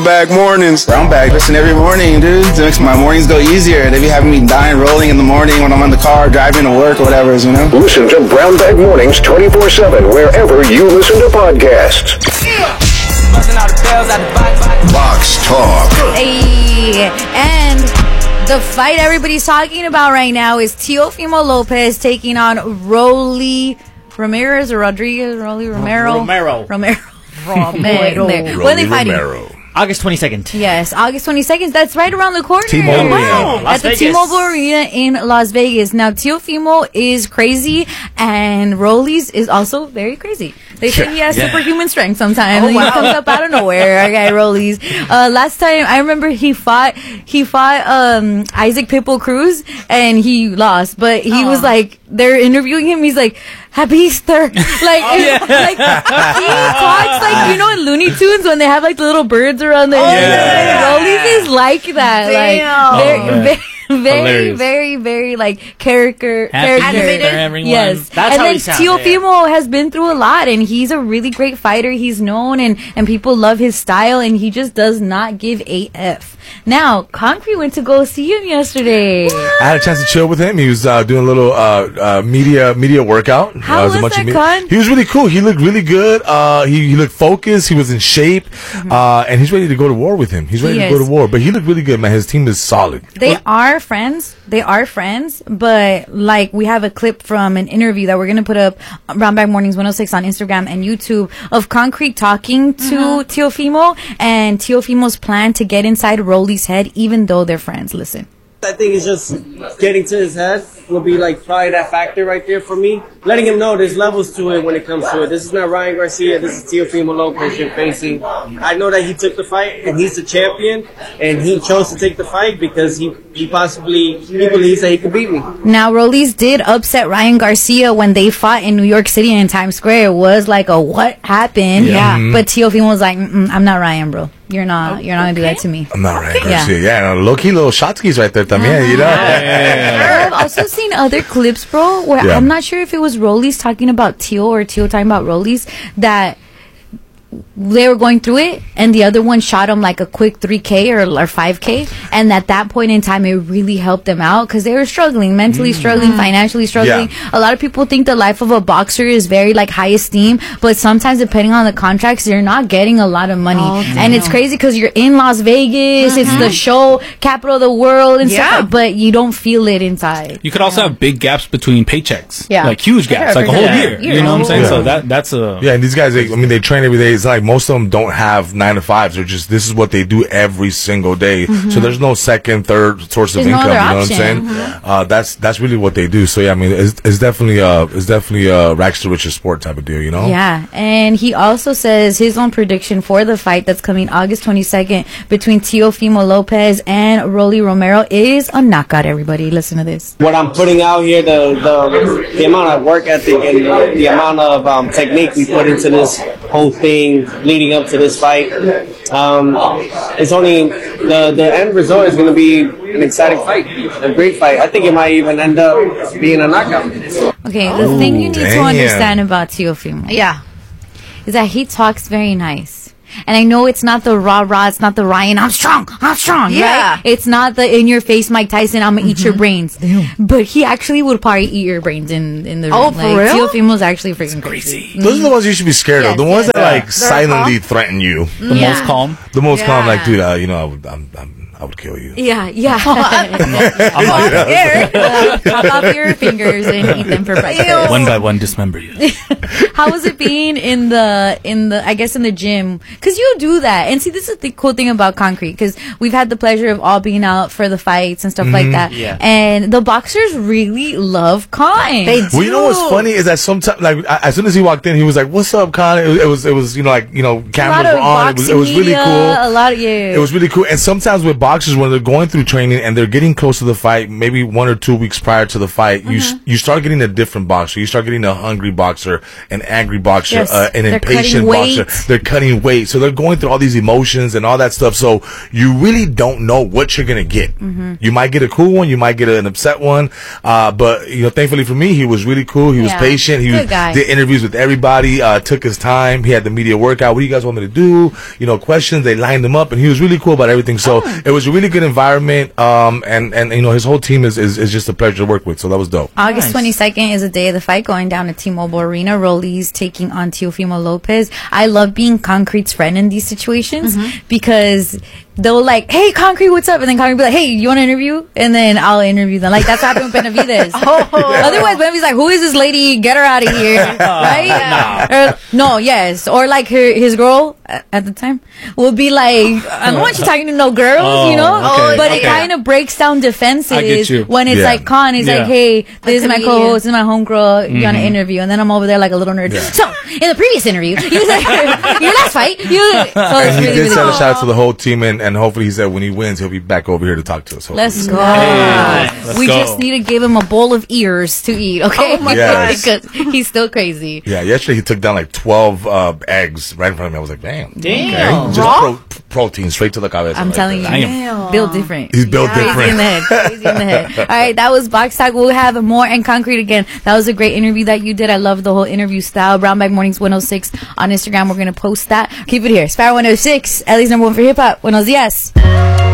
Bag mornings. Brown bag, listen every morning, dude. It makes my mornings go easier. They be having me dying rolling in the morning when I'm on the car driving to work or whatever, you know? Listen to Brown Bag Mornings 24/7 wherever you listen to podcasts. Box Talk. Hey, and the fight everybody's talking about right now is Teofimo Lopez taking on Rolly Ramirez or Rodriguez. Rolly Romero. Romero. When are they fighting? August 22nd. Yes, August 22nd. That's right around the corner. T-Mobile Wow. Las At the Vegas. T-Mobile Arena in Las Vegas. Now, Teofimo is crazy, and Rolly's is also very crazy. They say he has superhuman strength sometimes. He comes up out of nowhere. Okay, Rolly's. Last time, I remember he fought Isaac Pitbull Cruz, and he lost. But he was like, they're interviewing him. He's like, Happy Easter. Like, like he talks like, you know, in Looney Tunes when they have like the little birds around their Rolly's is like that. Damn. Like, very like character. Everyone. Yes. That's and how then he sounds. Teofimo has been through a lot, and he's a really great fighter. He's known, and people love his style, and he just does not give a F. Now, Concrete went to go see him yesterday. I had a chance to chill with him. He was doing a little media workout. How was that, Con? He was really cool. He looked really good. He looked focused. He was in shape. And he's ready to go to war with him. He's ready to go to war. But he looked really good, man. His team is solid. They are friends. But like we have a clip from an interview that we're going to put up on Brown Bag Mornings 106 on Instagram and YouTube of Concrete talking to Teofimo and Teofimo's plan to get inside Rolly's head, even though they're friends. Listen. I think it's just getting to his head will be like probably that factor right there for me. Letting him know there's levels to it when it comes to it. This is not Ryan Garcia. This is Teofimo Lopez you're facing. I know that he took the fight and he's the champion and he chose to take the fight because he believes that he can beat me. Now, Rolly's did upset Ryan Garcia when they fought in New York City in Times Square. It was like a what happened? Yeah. But Teofimo was like, I'm not Ryan, bro. You're not gonna do that to me. I'm not Ryan Garcia. Yeah, low-key little shotskis right there también, you know? I've also seen other clips, bro, where I'm not sure if it was Rolly's talking about Teo or Teo talking about Rolly's, that they were going through it and the other one shot him like a quick 3K or 5K, and at that point in time it really helped them out because they were struggling, mentally struggling, financially struggling. A lot of people think the life of a boxer is very like high esteem, but sometimes depending on the contracts you're not getting a lot of money. And it's crazy because you're in Las Vegas, it's the show capital of the world and stuff, but you don't feel it inside. You could also have big gaps between paychecks, like huge gaps, For like a sure. whole year. You know what I'm saying? So that's a and these guys, they train every day. It's like most of them don't have 9-to-5s. They're just, this is what they do every single day. So there's no second, third source of income. You know what I'm saying? That's really what they do. So yeah, I mean, it's definitely a rags to riches sport type of deal. You know? Yeah, and he also says his own prediction for the fight that's coming August 22nd between Teofimo Lopez and Rolly Romero is a knockout. Everybody, listen to this. What I'm putting out here, the amount of work ethic and the amount of technique we put into this whole thing leading up to this fight, it's only the end result is going to be an exciting fight, a great fight. I think it might even end up being a knockout. Okay, the thing you need to understand about Teofimo, is that he talks very nice. And I know it's not the rah-rah, it's not the Ryan, I'm strong, right? It's not the in-your-face Mike Tyson, I'm gonna eat your brains. But he actually would probably eat your brains in the room. Oh, for real? Teofimo's actually freaking crazy. Those are the ones you should be scared of. The ones that like silently threaten you. the most calm. The most calm, like, dude, I would kill you. Yeah. I'm not scared. Chop off your fingers and eat them for breakfast. One by one, dismember you. How was it being in the I guess in the gym? Because you do that. And see, this is the cool thing about Concrete, because we've had the pleasure of all being out for the fights and stuff like that. Yeah. And the boxers really love Con. They do. Well, you know what's funny is that sometimes, like, as soon as he walked in, he was like, "What's up, Con?" It was, cameras were on. It was really cool. It was really cool. And sometimes with boxers, when they're going through training and they're getting close to the fight, maybe 1 or 2 weeks prior to the fight, you start getting a different boxer. You start getting a hungry boxer, an angry boxer, an impatient boxer. They're cutting weight. So they're going through all these emotions and all that stuff. So you really don't know what you're going to get. You might get a cool one. You might get an upset one. But, thankfully for me, he was really cool. He was patient. He did interviews with everybody, took his time. He had the media workout. What do you guys want me to do? Questions. They lined him up, and he was really cool about everything. So it was a really good environment. And his whole team is just a pleasure to work with. So that was dope. August 22nd is the day of the fight, going down to T-Mobile Arena. Rolly's taking on Teofimo Lopez. I love being Concrete's friend in these situations because they'll hey, Concrete, what's up? And then Concrete will be like, hey, you want to interview? And then I'll interview them. Like, that's what happened with Benavidez. Otherwise, Benavidez like, who is this lady? Get her out of here. Right? Or like his girl at the time will be like, I don't want you talking to no girls, but it kind of breaks down defenses when it's like Con is like, hey, this is my co-host, this is my homegirl, you want to interview? And then I'm over there like a little nerd. So, in the previous interview, you said, your last fight, he did send a shout out to the whole team, and hopefully he said when he wins, he'll be back over here to talk to us. Hopefully. Let's go. We just need to give him a bowl of ears to eat, okay? Oh my God. Because he's still crazy. Yeah, yesterday he took down like 12 eggs right in front of me. I was like, damn. Okay. Just protein straight to the cabeza. I'm telling you, built different. He's built different. Crazy in the head. All right, that was Box Talk. We'll have more and Concrete again. That was a great interview that you did. I love the whole interview style. Brown Bag Mornings 106 on Instagram. We're going to post that. Keep it here. Sparrow 106, Ellie's number one for hip hop. Buenos dias.